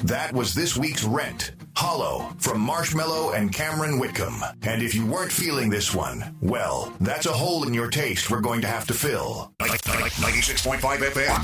That was this week's Rent, Hollow, from Marshmello and Cameron Whitcomb. And if you weren't feeling this one, well, that's a hole in your taste we're going to have to fill. 96.5 FM.